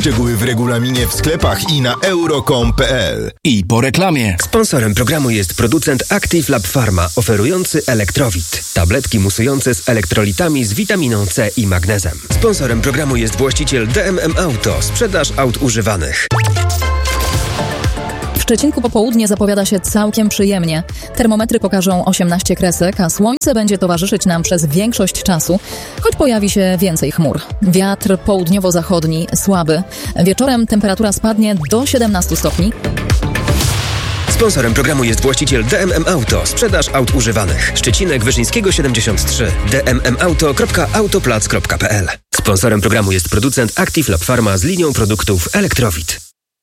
Szczegóły w regulaminie w sklepach i na euro.com.pl. I po reklamie. Sponsorem programu jest producent Active Lab Pharma, oferujący Elektrowit. Tabletki musujące z elektrolitami z witaminą C i magnezem. Sponsorem programu jest właściciel DMM Auto, sprzedaż aut używanych. W Szczecinku popołudnie zapowiada się całkiem przyjemnie. Termometry pokażą 18 kresek, a słońce będzie towarzyszyć nam przez większość czasu, choć pojawi się więcej chmur. Wiatr południowo-zachodni słaby. Wieczorem temperatura spadnie do 17 stopni. Sponsorem programu jest właściciel DMM Auto, sprzedaż aut używanych. Szczecinek Wyszyńskiego 73. dmmauto.autoplac.pl. Sponsorem programu jest producent Active Lab Pharma z linią produktów Elektrowit.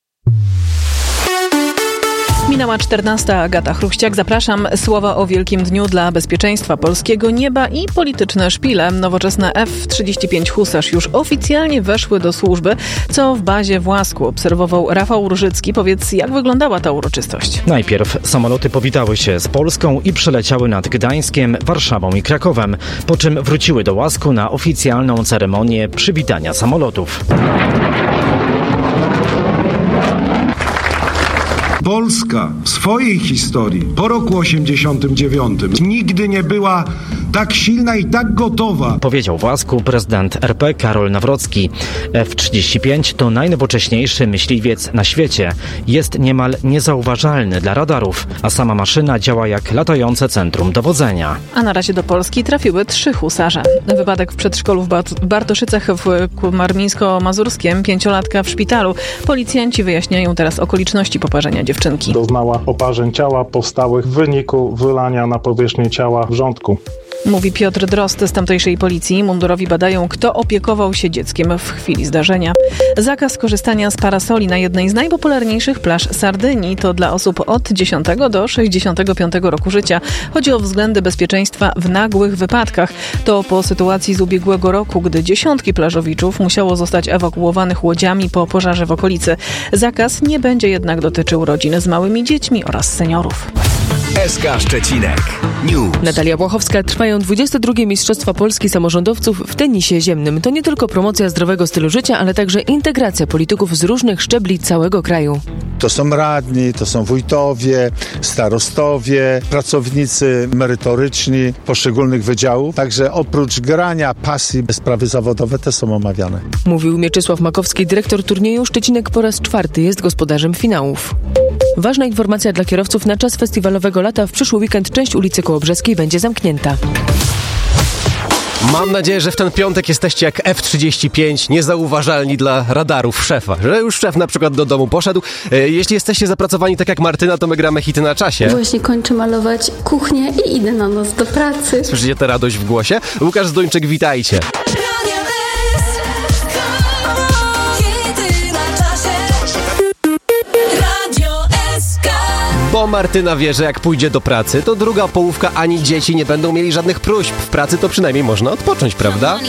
Minęła 14. Agata Chruściak. Zapraszam. Słowa o wielkim dniu dla bezpieczeństwa polskiego nieba i polityczne szpile. Nowoczesne F-35 Husarz już oficjalnie weszły do służby, co w bazie w Łasku obserwował Rafał Różycki. Powiedz, jak wyglądała ta uroczystość? Najpierw samoloty powitały się z Polską i przeleciały nad Gdańskiem, Warszawą i Krakowem, po czym wróciły do Łasku na oficjalną ceremonię przywitania samolotów. Polska w swojej historii po roku 89 nigdy nie była tak silna i tak gotowa. Powiedział w Łasku prezydent RP Karol Nawrocki. F-35 to najnowocześniejszy myśliwiec na świecie. Jest niemal niezauważalny dla radarów, a sama maszyna działa jak latające centrum dowodzenia. A na razie do Polski trafiły 3 husarze. Wypadek w przedszkolu w Bartoszycach w Warmińsko-Mazurskiem, 5-latka w szpitalu. Policjanci wyjaśniają teraz okoliczności poparzenia dziewczynki. Doznała oparzeń ciała powstałych w wyniku wylania na powierzchnię ciała wrzątku. Mówi Piotr Drozd z tamtejszej policji. Mundurowi badają, kto opiekował się dzieckiem w chwili zdarzenia. Zakaz korzystania z parasoli na jednej z najpopularniejszych plaż Sardynii to dla osób od 10 do 65 roku życia. Chodzi o względy bezpieczeństwa w nagłych wypadkach. To po sytuacji z ubiegłego roku, gdy dziesiątki plażowiczów musiało zostać ewakuowanych łodziami po pożarze w okolicy. Zakaz nie będzie jednak dotyczył rodzin z małymi dziećmi oraz seniorów. SK Szczecinek News. Natalia Błachowska. Trwają 22. Mistrzostwa Polski samorządowców w tenisie ziemnym. To nie tylko promocja zdrowego stylu życia, ale także integracja polityków z różnych szczebli całego kraju. To są radni, to są wójtowie, starostowie, pracownicy merytoryczni poszczególnych wydziałów. Także oprócz grania, pasji, sprawy zawodowe też są omawiane. Mówił Mieczysław Makowski, dyrektor turnieju. Szczecinek po raz 4 jest gospodarzem finałów. Ważna informacja dla kierowców: na czas festiwalowego lata w przyszły weekend część ulicy Kołobrzeskiej będzie zamknięta. Mam nadzieję, że w ten piątek jesteście jak F-35, niezauważalni dla radarów szefa. Że już szef na przykład do domu poszedł. Jeśli jesteście zapracowani tak jak Martyna, to my gramy hity na czasie. Właśnie kończę malować kuchnię i idę na noc do pracy. Słyszycie tę radość w głosie? Łukasz Zduńczyk, witajcie. Bo Martyna wie, że jak pójdzie do pracy, to druga połówka ani dzieci nie będą mieli żadnych próśb. W pracy to przynajmniej można odpocząć, prawda?